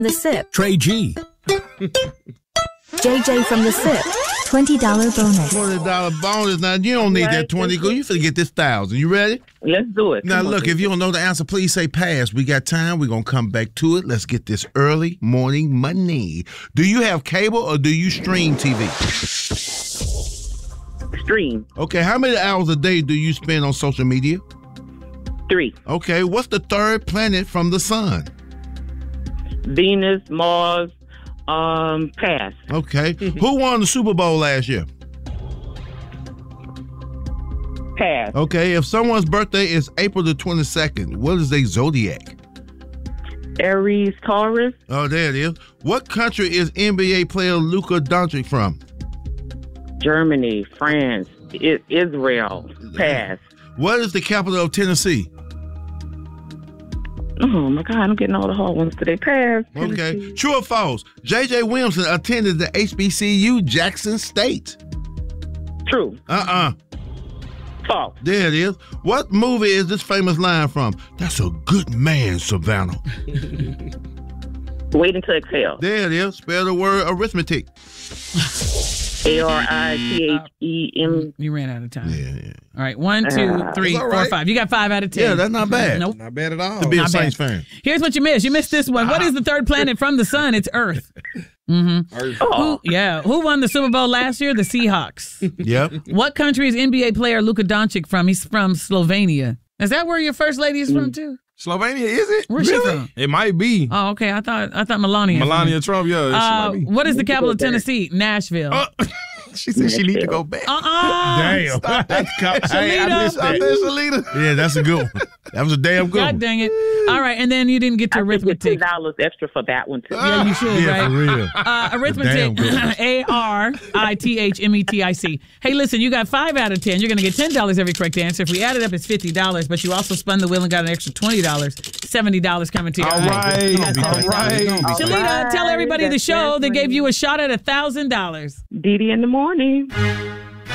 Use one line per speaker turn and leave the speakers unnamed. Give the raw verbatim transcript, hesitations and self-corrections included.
The Sip.
Trey G.
J J from The Sip. twenty dollars bonus.
twenty dollars bonus. Now, you don't need that twenty. Go. You finna get this thousand. You ready?
Let's do it.
Now,
Come
look,
on,
if you don't know the answer, please say pass. We got time. We're going to come back to it. Let's get this early morning money. Do you have cable or do you stream T V?
Stream.
Okay, how many hours a day do you spend on social media?
Three.
Okay, what's the third planet from the sun?
Venus, Mars, um, pass.
Okay. Who won the Super Bowl last year?
Pass.
Okay, if someone's birthday is April the twenty-second, what is their zodiac?
Aries, Taurus.
Oh, there it is. What country is N B A player Luka Doncic from?
Germany, France, I- Israel, pass.
What is the capital of Tennessee?
Oh, my God, I'm getting all the hard ones today. Pass.
Okay.
Tennessee.
True or false? J J. Williamson attended the H B C U Jackson State.
True.
Uh-uh.
False.
There it is. What movie is this famous line from? That's a good man, Savannah.
Wait until exhale.
There it is. Spell the word arithmetic.
A R I T H E M.
You ran out of time.
Yeah, yeah.
All right, one, two,
Uh,
three,
That's all
four,
right.
five. You got five out of ten.
Yeah, that's not bad.
Nope.
Not bad at all.
To be a
Not
Saints
bad.
fan.
Here's what you missed. You missed this one. What is the third planet from the sun? It's Earth. Mm-hmm.
Earth.
Oh,
Who, yeah. Who won the Super Bowl last year? The Seahawks.
Yep.
What country is N B A player Luka Doncic from? He's from Slovenia. Is that where your first lady is from too?
Slovenia, is it?
Where's she
Really?
from?
It might be.
Oh, okay. I thought I thought Melania.
Melania Trump, yeah. she
Uh,
might be.
what is the capital of Tennessee? Nashville.
Uh, she said she need to go back.
Uh-uh.
Damn. That's co- hey, I
Shalita.
missed
I
that.
bet Shalita.
Yeah, that's a good one. That was a damn good
God
one.
dang it. All right, and then you didn't get to
I should get ten
arithmetic.
dollars extra for that one too.
Yeah, you should,
Yeah,
right?
for real.
Uh,
Damn
arithmetic,
good.
A R I T H M E T I C. Hey, listen, you got five out of ten. You're going to get ten dollars every correct answer. If we add it up, it's fifty dollars, but you also spun the wheel and got an extra twenty dollars. seventy dollars coming to you.
All right. All right.
Shalita, tell everybody the show that gave you a shot at one thousand dollars.
Dee Dee in the morning.